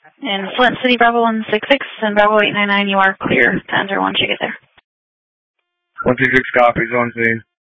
In Flint City, Bravo 166 and Bravo 899, you are clear to enter once you get there. 166 copies, on scene.